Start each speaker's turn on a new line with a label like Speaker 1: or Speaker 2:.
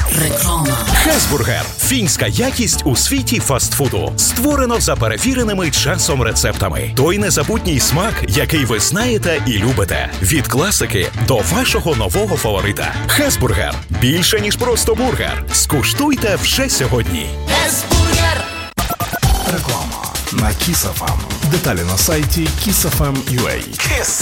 Speaker 1: Реклама.
Speaker 2: Хесбургер – фінська якість у світі фастфуду. Створено за перевіреними часом рецептами. Той незабутній смак, який ви знаєте і любите. Від класики до вашого нового фаворита. Хесбургер – більше, ніж просто бургер. Скуштуйте вже сьогодні.
Speaker 1: Хесбургер.
Speaker 3: Реклама на Kiss FM. Деталі на сайті kissfm.ua.